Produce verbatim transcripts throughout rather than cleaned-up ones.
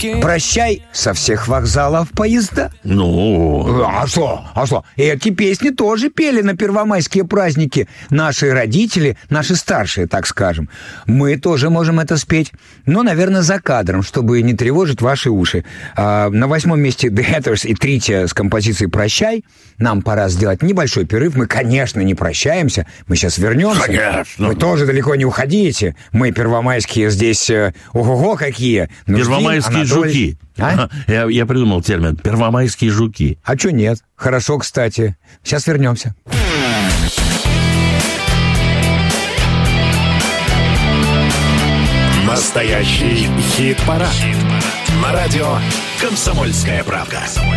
Прощай со всех вокзалов поезда. Ну... А что? А что? Эти песни тоже пели на первомайские праздники. Наши родители, наши старшие, так скажем. Мы тоже можем это спеть. Но, наверное, за кадром, чтобы не тревожить ваши уши. А на восьмом месте The Hatters и Трития с композицией «Прощай». Нам пора сделать небольшой перерыв. Мы, конечно, не прощаемся. Мы сейчас вернемся. Конечно. Вы тоже далеко не уходите. Мы первомайские здесь, э, ого-го какие. Нуждин, Первомайские Анатолий... жуки. А? Я, я придумал термин «первомайские жуки». А чё нет? Хорошо, кстати. Сейчас вернемся. Настоящий хит-парад. Хит на радио «Комсомольская правда».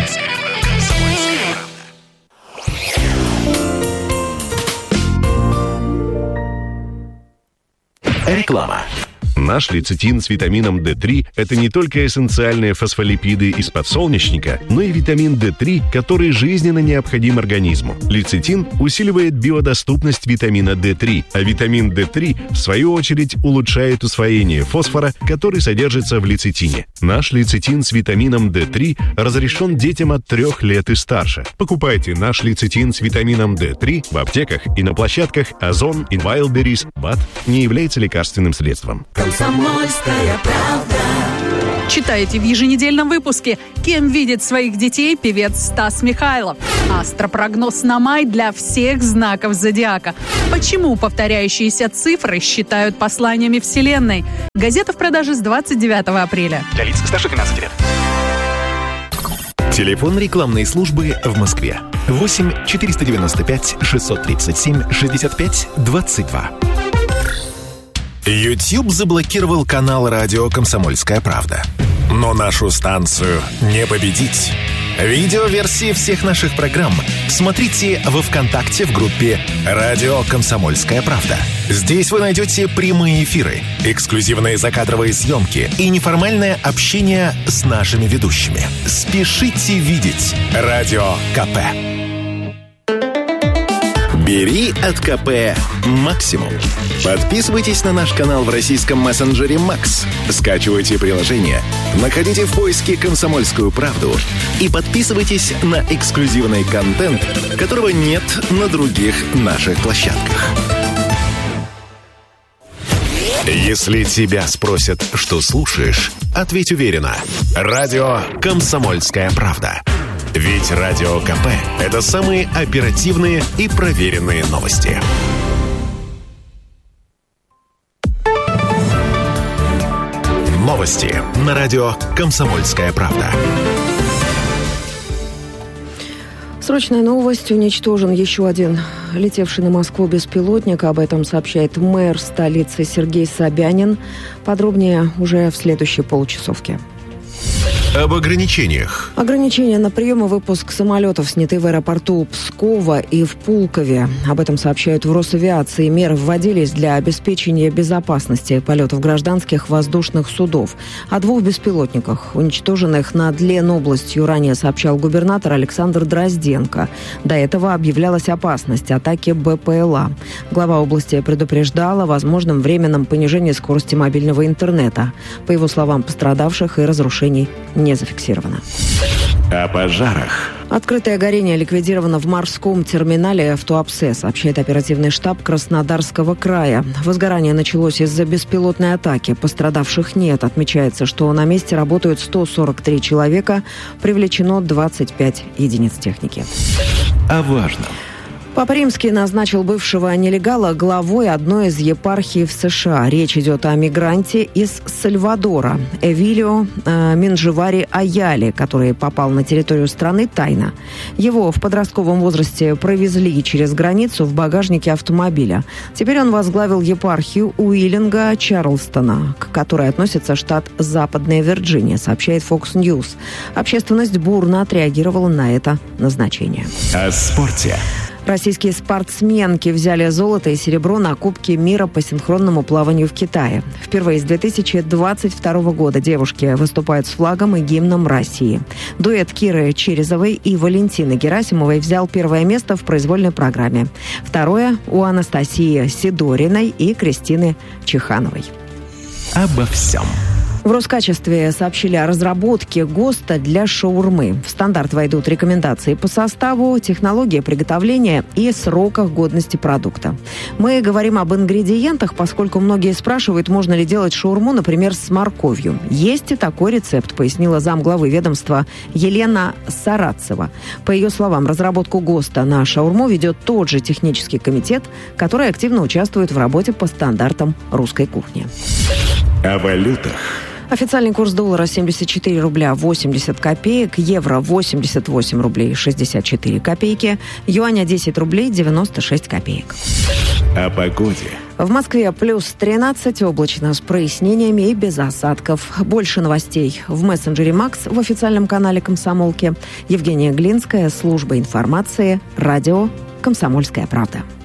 Реклама. Наш лецитин с витамином дэ три – это не только эссенциальные фосфолипиды из подсолнечника, но и витамин дэ три, который жизненно необходим организму. Лецитин усиливает биодоступность витамина дэ три, а витамин дэ три, в свою очередь, улучшает усвоение фосфора, который содержится в лецитине. Наш лецитин с витамином дэ три разрешен детям от трех лет и старше. Покупайте наш лецитин с витамином дэ три в аптеках и на площадках Озон и Wildberries. БАД не является лекарственным средством. Комсомольская правда. Читайте в еженедельном выпуске, кем видит своих детей певец Стас Михайлов. Астропрогноз на май для всех знаков зодиака. Почему повторяющиеся цифры считают посланиями Вселенной? Газета в продаже с двадцать девятого апреля. Для лиц старше двенадцати лет. Телефон рекламной службы в Москве. восемь четыреста девяносто пять шестьсот тридцать семь шестьдесят пять двадцать два. YouTube заблокировал канал радио «Комсомольская правда». Но нашу станцию не победить. Видеоверсии всех наших программ смотрите во ВКонтакте в группе «Радио Комсомольская правда». Здесь вы найдете прямые эфиры, эксклюзивные закадровые съемки и неформальное общение с нашими ведущими. Спешите видеть «Радио КП». Бери от КП максимум. Подписывайтесь на наш канал в российском мессенджере Макс. Скачивайте приложение, находите в поиске «Комсомольскую правду» и подписывайтесь на эксклюзивный контент, которого нет на других наших площадках. Если тебя спросят, что слушаешь, ответь уверенно. Радио «Комсомольская правда». Ведь Радио КП – это самые оперативные и проверенные новости. Новости на радио «Комсомольская правда». Срочная новость. Уничтожен еще один летевший на Москву беспилотник. Об этом сообщает мэр столицы Сергей Собянин. Подробнее уже в следующей получасовке. Об ограничениях. Ограничения на прием и выпуск самолетов сняты в аэропорту Пскова и в Пулкове. Об этом сообщают в Росавиации. Меры вводились для обеспечения безопасности полетов гражданских воздушных судов. О двух беспилотниках, уничтоженных над Ленобластью, ранее сообщал губернатор Александр Дрозденко. До этого объявлялась опасность атаки БПЛА. Глава области предупреждал о возможном временном понижении скорости мобильного интернета. По его словам, пострадавших и разрушений не зафиксировано. О пожарах. Открытое горение ликвидировано в морском терминале в Туапсе, сообщает оперативный штаб Краснодарского края. Возгорание началось из-за беспилотной атаки. Пострадавших нет. Отмечается, что на месте работают сто сорок три человека. Привлечено двадцать пять единиц техники. О важном. Папа Римский назначил бывшего нелегала главой одной из епархий в США. Речь идет о мигранте из Сальвадора, Эвилио э, Минжевари Аяли, который попал на территорию страны тайно. Его в подростковом возрасте провезли через границу в багажнике автомобиля. Теперь он возглавил епархию Уиллинга Чарлстона, к которой относится штат Западная Вирджиния, сообщает Fox News. Общественность бурно отреагировала на это назначение. О спорте. Российские спортсменки взяли золото и серебро на Кубке мира по синхронному плаванию в Китае. Впервые с две тысячи двадцать второго года девушки выступают с флагом и гимном России. Дуэт Киры Черезовой и Валентины Герасимовой взял первое место в произвольной программе. Второе у Анастасии Сидориной и Кристины Чехановой. Обо всем. В Роскачестве сообщили о разработке ГОСТа для шаурмы. В стандарт войдут рекомендации по составу, технология приготовления и сроках годности продукта. Мы говорим об ингредиентах, поскольку многие спрашивают, можно ли делать шаурму, например, с морковью. Есть и такой рецепт, пояснила замглавы ведомства Елена Сарацева. По ее словам, разработку ГОСТа на шаурму ведет тот же технический комитет, который активно участвует в работе по стандартам русской кухни. О валютах. Официальный курс доллара семьдесят четыре рубля восемьдесят копеек, евро восемьдесят восемь рублей шестьдесят четыре копейки, юаня десять рублей девяносто шесть копеек. О погоде. В Москве плюс тринадцать, облачно с прояснениями и без осадков. Больше новостей в мессенджере «Макс» в официальном канале «Комсомолки». Евгения Глинская, служба информации, радио «Комсомольская правда».